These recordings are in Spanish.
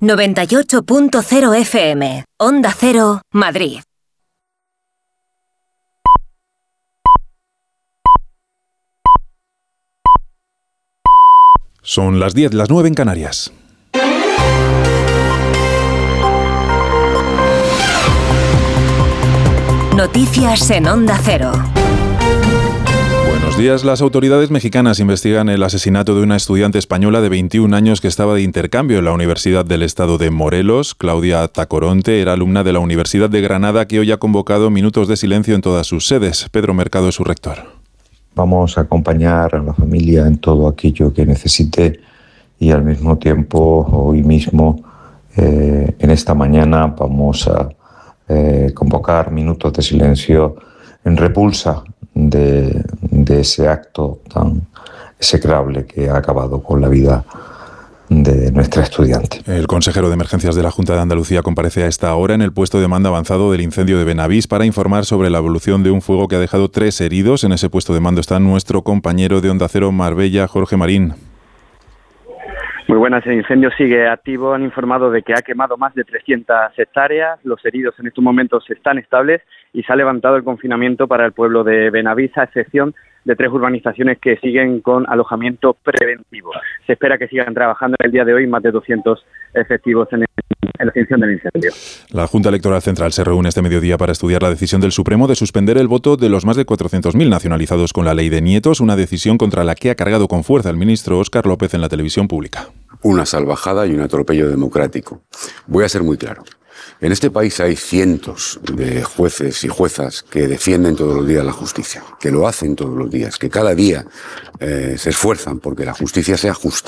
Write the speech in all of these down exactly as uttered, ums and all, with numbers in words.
noventa y ocho punto cero F M. Onda Cero, Madrid. Son las diez, las nueve en Canarias. Noticias en Onda Cero. Buenos días. Las autoridades mexicanas investigan el asesinato de una estudiante española de veintiún años que estaba de intercambio en la Universidad del Estado de Morelos. Claudia Tacoronte era alumna de la Universidad de Granada, que hoy ha convocado minutos de silencio en todas sus sedes. Pedro Mercado es su rector. Vamos a acompañar a la familia en todo aquello que necesite y al mismo tiempo hoy mismo, eh, en esta mañana, vamos a eh, convocar minutos de silencio en repulsa de, de ese acto tan execrable que ha acabado con la vida de nuestra estudiante. El consejero de Emergencias de la Junta de Andalucía comparece a esta hora en el puesto de mando avanzado del incendio de Benavís para informar sobre la evolución de un fuego que ha dejado tres heridos. En ese puesto de mando está nuestro compañero de Onda Cero Marbella, Jorge Marín. Muy buenas, el incendio sigue activo. Han informado de que ha quemado más de trescientas hectáreas. Los heridos en estos momentos están estables y se ha levantado el confinamiento para el pueblo de Benavís, a excepción de tres urbanizaciones que siguen con alojamiento preventivo. Se espera que sigan trabajando en el día de hoy más de doscientos efectivos en, el, en la extinción del incendio. La Junta Electoral Central se reúne este mediodía para estudiar la decisión del Supremo de suspender el voto de los más de cuatrocientos mil nacionalizados con la ley de nietos, una decisión contra la que ha cargado con fuerza el ministro Óscar López en la televisión pública. Una salvajada y un atropello democrático. Voy a ser muy claro. En este país hay cientos de jueces y juezas que defienden todos los días la justicia, que lo hacen todos los días, que cada día eh, se esfuerzan porque la justicia sea justa.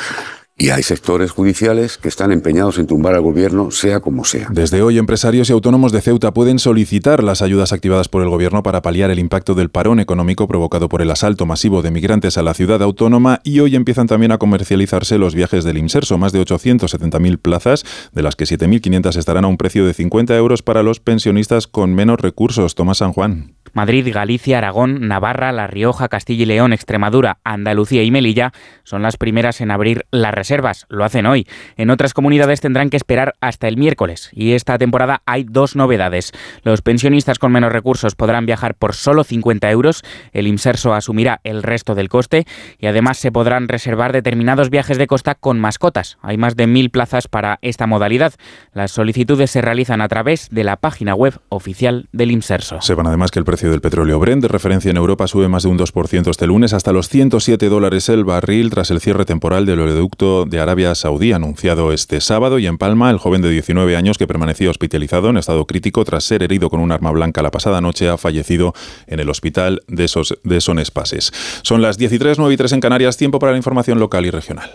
Y hay sectores judiciales que están empeñados en tumbar al gobierno, sea como sea. Desde hoy, empresarios y autónomos de Ceuta pueden solicitar las ayudas activadas por el gobierno para paliar el impacto del parón económico provocado por el asalto masivo de migrantes a la ciudad autónoma, y hoy empiezan también a comercializarse los viajes del Imserso, más de ochocientas setenta mil plazas, de las que siete mil quinientas estarán a un precio de cincuenta euros para los pensionistas con menos recursos. Tomás San Juan. Madrid, Galicia, Aragón, Navarra, La Rioja, Castilla y León, Extremadura, Andalucía y Melilla son las primeras en abrir las reservas. Lo hacen hoy. En otras comunidades tendrán que esperar hasta el miércoles. Y esta temporada hay dos novedades. Los pensionistas con menos recursos podrán viajar por solo cincuenta euros. El Imserso asumirá el resto del coste. Y además se podrán reservar determinados viajes de costa con mascotas. Hay más de mil plazas para esta modalidad. Las solicitudes se realizan a través de la página web oficial del Imserso. Sepan además que el precio del petróleo Brent de referencia en Europa sube más de un dos por ciento este lunes hasta los ciento siete dólares el barril tras el cierre temporal del oleoducto de Arabia Saudí anunciado este sábado. Y en Palma, el joven de diecinueve años que permanecía hospitalizado en estado crítico tras ser herido con un arma blanca la pasada noche ha fallecido en el hospital de, Sos, de Son Espases. Son las diez y tres, nueve y tres en Canarias, tiempo para la información local y regional.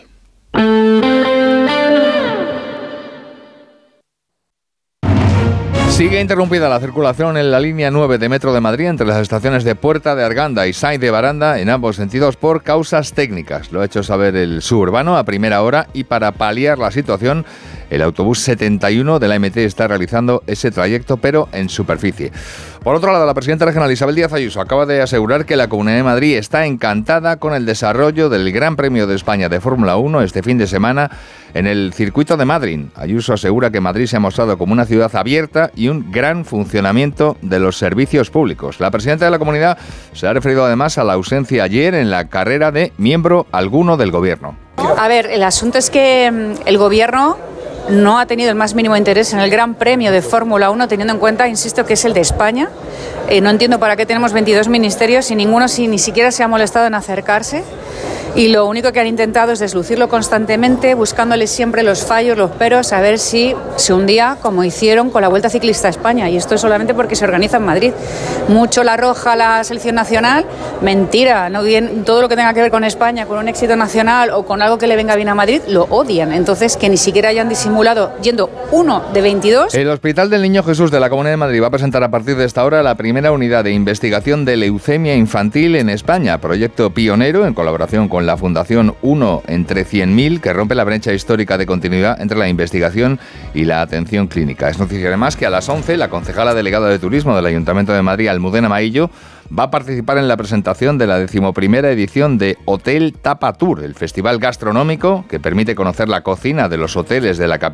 Sigue interrumpida la circulación en la línea nueve de Metro de Madrid entre las estaciones de Puerta de Arganda y Sáenz de Baranda en ambos sentidos por causas técnicas. Lo ha hecho saber el suburbano a primera hora y para paliar la situación el autobús setenta y uno de la M T está realizando ese trayecto pero en superficie. Por otro lado, la presidenta regional Isabel Díaz Ayuso acaba de asegurar que la Comunidad de Madrid está encantada con el desarrollo del Gran Premio de España de Fórmula uno este fin de semana en el circuito de Madrid. Ayuso asegura que Madrid se ha mostrado como una ciudad abierta y un gran funcionamiento de los servicios públicos. La presidenta de la comunidad se ha referido además a la ausencia ayer en la carrera de miembro alguno del gobierno. A ver, el asunto es que el gobierno no ha tenido el más mínimo interés en el Gran Premio de Fórmula uno, teniendo en cuenta, insisto, que es el de España. Eh, no entiendo para qué tenemos veintidós ministerios y ninguno si, ni siquiera se ha molestado en acercarse. Y lo único que han intentado es deslucirlo constantemente, buscándole siempre los fallos, los peros, a ver si se hundía, como hicieron con la Vuelta Ciclista a España. Y esto es solamente porque se organiza en Madrid. Mucho la roja la selección nacional, mentira. No bien, todo lo que tenga que ver con España, con un éxito nacional o con algo que le venga bien a Madrid, lo odian. Entonces, que ni siquiera hayan disimulado yendo uno de veintidós. El Hospital del Niño Jesús de la Comunidad de Madrid va a presentar a partir de esta hora la primera unidad de investigación de leucemia infantil en España. Proyecto pionero en colaboración con la Fundación uno entre cien mil, que rompe la brecha histórica de continuidad entre la investigación y la atención clínica. Es noticia además que a las once la concejala delegada de Turismo del Ayuntamiento de Madrid, Almudena Maillo, va a participar en la presentación de la decimoprimera edición de Hotel Tapa Tour, el festival gastronómico que permite conocer la cocina de los hoteles de la capital